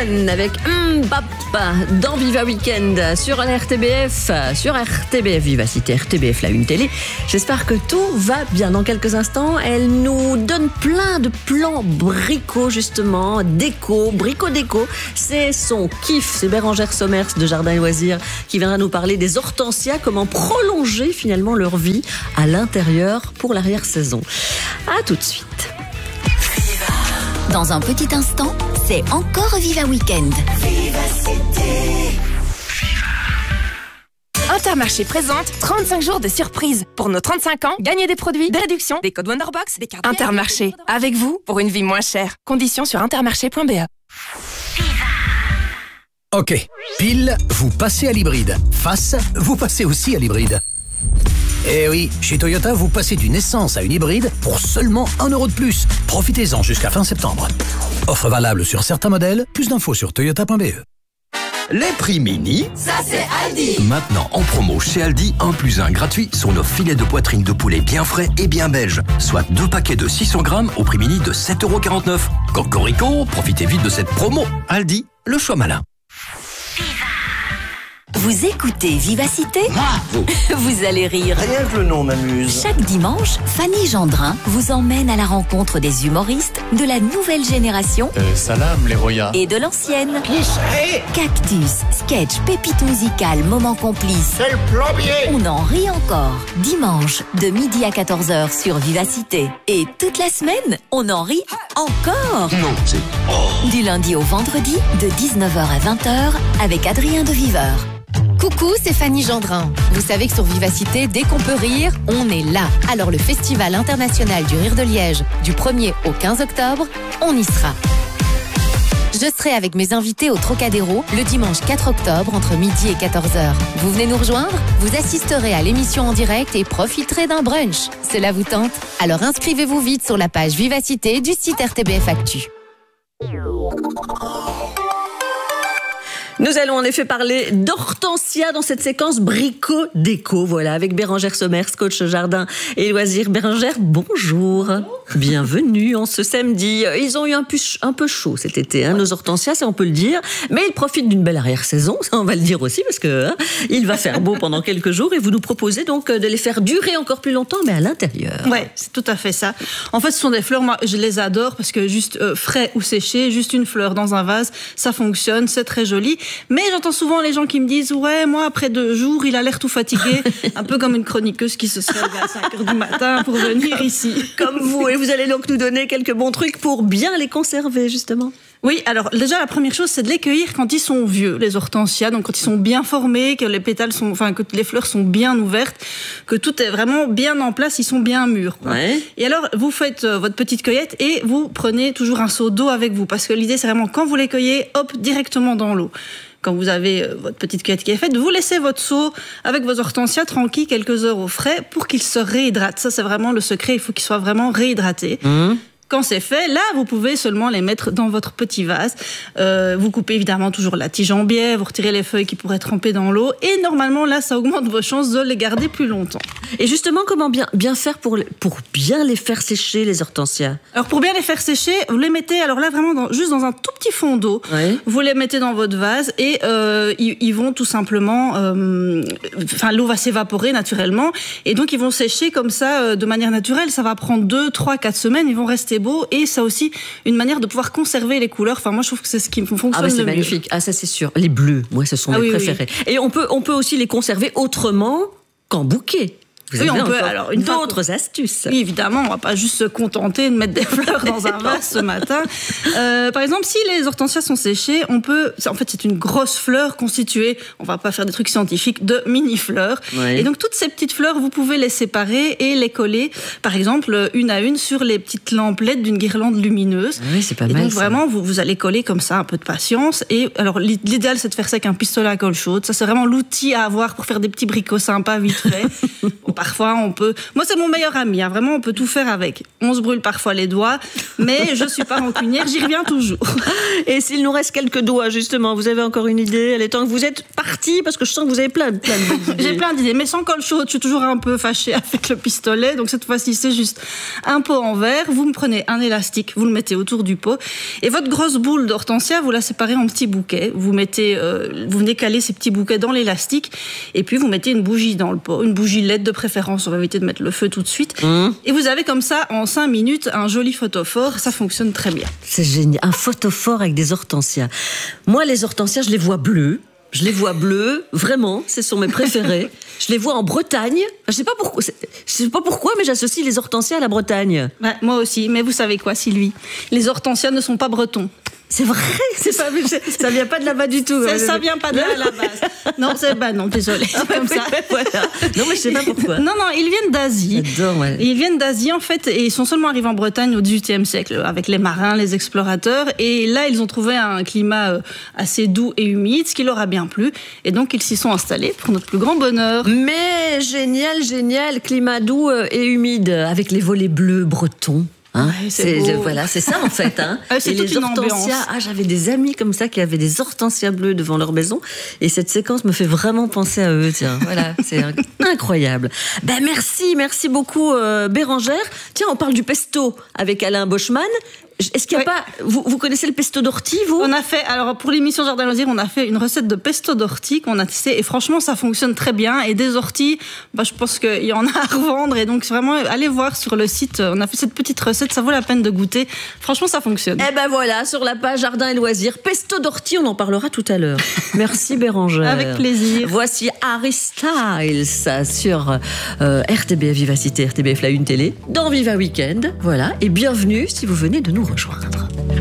Morgan avec Papa dans Viva Weekend sur RTBF, Vivacité, RTBF, la une télé. J'espère que tout va bien. Dans quelques instants, elle nous donne plein de plans brico, justement, brico-déco. C'est son kiff. C'est Bérengère Sommers de Jardin et Loisirs qui viendra nous parler des hortensias, comment prolonger finalement leur vie à l'intérieur pour l'arrière-saison. À tout de suite. Dans un petit instant, c'est encore Viva Weekend. Intermarché présente 35 jours de surprise. Pour nos 35 ans, gagnez des produits, des réductions, des codes Wonderbox, des cartes. Intermarché, avec vous pour une vie moins chère. Conditions sur intermarché.be. Ok, pile, vous passez à l'hybride. Face, vous passez aussi à l'hybride. Eh oui, chez Toyota, vous passez d'une essence à une hybride pour seulement 1 € de plus. Profitez-en jusqu'à fin septembre. Offre valable sur certains modèles. Plus d'infos sur toyota.be. Les prix mini, ça c'est Aldi. Maintenant en promo chez Aldi, 1 + 1 gratuit sur nos filets de poitrine de poulet bien frais et bien belges. Soit 2 paquets de 600 grammes au prix mini de 7,49 €. Cocorico, profitez vite de cette promo. Aldi, le choix malin. Vous écoutez Vivacité ? Bravo. Vous allez rire. Rien que le nom m'amuse. Chaque dimanche, Fanny Gendrin vous emmène à la rencontre des humoristes de la nouvelle génération Salam les Roya et de l'ancienne. Qui c'est ? Cactus, sketch, pépite musicale, moment complice. C'est le plombier. On en rit encore. Dimanche, de midi à 14h sur Vivacité. Et toute la semaine, on en rit encore. Non, c'est... Du lundi au vendredi, de 19h à 20h, avec Adrien de Viveur. Coucou, c'est Fanny Gendrin. Vous savez que sur Vivacité, dès qu'on peut rire, on est là. Alors le Festival international du rire de Liège, du 1er au 15 octobre, on y sera. Je serai avec mes invités au Trocadéro le dimanche 4 octobre entre midi et 14h. Vous venez nous rejoindre ? Vous assisterez à l'émission en direct et profiterez d'un brunch. Cela vous tente ? Alors inscrivez-vous vite sur la page Vivacité du site RTBF Actu. Nous allons en effet parler d'hortensia dans cette séquence brico-déco, voilà, avec Bérengère Sommers, coach jardin et loisirs. Bérengère, bonjour. Bienvenue en ce samedi. Ils ont eu un peu chaud cet été, nos hortensias, ça on peut le dire, mais ils profitent d'une belle arrière-saison, ça on va le dire aussi, parce que il va faire beau pendant quelques jours et vous nous proposez donc de les faire durer encore plus longtemps, mais à l'intérieur. Ouais, c'est tout à fait ça. En fait, ce sont des fleurs, moi je les adore parce que juste frais ou séché, juste une fleur dans un vase, ça fonctionne, c'est très joli. Mais j'entends souvent les gens qui me disent « Ouais, moi, après 2 jours, il a l'air tout fatigué. » Un peu comme une chroniqueuse qui se serait levée à 5h du matin pour venir ici. Comme vous. Et vous allez donc nous donner quelques bons trucs pour bien les conserver, justement. Oui, alors déjà la première chose, c'est de les cueillir quand ils sont vieux, les hortensias, donc quand ils sont bien formés, que les pétales sont, que les fleurs sont bien ouvertes, que tout est vraiment bien en place, ils sont bien mûrs. Ouais. Et alors vous faites votre petite cueillette et vous prenez toujours un seau d'eau avec vous, parce que l'idée c'est vraiment quand vous les cueillez, hop, directement dans l'eau. Quand vous avez votre petite cueillette qui est faite, vous laissez votre seau avec vos hortensias tranquilles quelques heures au frais pour qu'ils se réhydratent. Ça c'est vraiment le secret, il faut qu'ils soient vraiment réhydratés. Quand c'est fait, là, vous pouvez seulement les mettre dans votre petit vase. Vous coupez évidemment toujours la tige en biais, vous retirez les feuilles qui pourraient tremper dans l'eau. Et normalement, là, ça augmente vos chances de les garder plus longtemps. Et justement, comment bien faire pour bien les faire sécher, les hortensias ? Alors, pour bien les faire sécher, vous les mettez, alors là, vraiment, juste dans un tout petit fond d'eau. Ouais. Vous les mettez dans votre vase et ils vont tout simplement... l'eau va s'évaporer naturellement. Et donc, ils vont sécher comme ça, de manière naturelle. Ça va prendre 2, 3, 4 semaines. Ils vont rester beau et ça aussi une manière de pouvoir conserver les couleurs. Enfin, moi, je trouve que c'est ce qui fonctionne le mieux. C'est magnifique. Ah, ça, c'est sûr. Les bleus, moi, ce sont mes préférés. Oui. Et on peut aussi les conserver autrement qu'en bouquet. Vous avez on peut. Alors, d'autres astuces. Oui, évidemment, on va pas juste se contenter de mettre des fleurs dans un vase ce matin. Par exemple, si les hortensias sont séchées, on peut. En fait, c'est une grosse fleur constituée. On va pas faire des trucs scientifiques, de mini-fleurs. Oui. Et donc, toutes ces petites fleurs, vous pouvez les séparer et les coller, par exemple, une à une sur les petites lampelettes d'une guirlande lumineuse. Oui, c'est pas mal. Et donc, vraiment, vous allez coller comme ça, un peu de patience. Et alors, l'idéal, c'est de faire ça avec un pistolet à colle chaude. Ça, c'est vraiment l'outil à avoir pour faire des petits bricots sympas vite fait. Bon, parfois on peut... Moi, c'est mon meilleur ami, hein. Vraiment, on peut tout faire avec. On se brûle parfois les doigts, mais je suis pas rancunière, j'y reviens toujours. Et s'il nous reste quelques doigts, justement, vous avez encore une idée? Il est temps que vous êtes parti, parce que je sens que vous avez plein de J'ai plein d'idées, mais sans colle chaude, je suis toujours un peu fâchée avec le pistolet. Donc cette fois-ci, c'est juste un pot en verre. Vous me prenez un élastique, vous le mettez autour du pot. Et votre grosse boule d'hortensia, vous la séparez en petits bouquets. Vous venez caler ces petits bouquets dans l'élastique. Et puis vous mettez une bougie dans le pot. Une bougie LED de préférence. On va éviter de mettre le feu tout de suite. Et vous avez comme ça, en 5 minutes, un joli photophore. Ça fonctionne très bien. C'est génial. Un photophore avec des hortensias. Moi, les hortensias, je les vois bleus. Je les vois bleus, vraiment, ce sont mes préférés. Je les vois en Bretagne. Je sais pas pourquoi, mais j'associe les hortensias à la Bretagne. Ouais, moi aussi, mais vous savez quoi, Sylvie? Les hortensias ne sont pas bretons. C'est vrai, ça vient pas de là-bas du tout. Ça vient pas de là à la base. Non, désolé, c'est comme ça. Voilà. Non, mais je sais pas pourquoi. Non, ils viennent d'Asie. J'adore, ouais. Ils viennent d'Asie, en fait, et ils sont seulement arrivés en Bretagne au XVIIIe siècle, avec les marins, les explorateurs. Et là, ils ont trouvé un climat assez doux et humide, ce qui leur a bien plu. Et donc, ils s'y sont installés pour notre plus grand bonheur. Mais génial, climat doux et humide, avec les volets bleus bretons. Hein, ouais, c'est ça en fait. Hein. C'est et toute les une hortensias, ambiance. J'avais des amis comme ça qui avaient des hortensias bleues devant leur maison, et cette séquence me fait vraiment penser à eux. Tiens, voilà, c'est incroyable. Ben merci beaucoup Bérangère. Tiens, on parle du pesto avec Alain Boschman. Est-ce qu'il y a pas... Vous connaissez le pesto d'ortie, vous? On a fait, alors pour l'émission Jardin Loisirs, on a fait une recette de pesto d'ortie qu'on a testée, et franchement, ça fonctionne très bien. Et des orties, je pense qu'il y en a à revendre. Et donc, vraiment, allez voir sur le site. On a fait cette petite recette, ça vaut la peine de goûter. Franchement, ça fonctionne. Eh ben voilà, sur la page Jardin et Loisirs, pesto d'ortie, on en parlera tout à l'heure. Merci Bérangère. Avec plaisir. Voici Harry Styles sur RTBF Vivacité, RTBF La Une Télé, dans Viva Weekend. Voilà, et bienvenue si vous venez de nous rejoindre.